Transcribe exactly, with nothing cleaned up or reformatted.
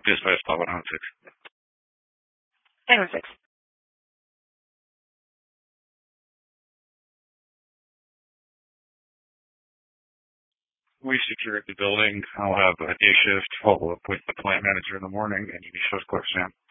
Dispatch spot one oh six. nine one six. We secured the building. I'll have a day shift follow up with the plant manager in the morning, and you be first clerk, Sam.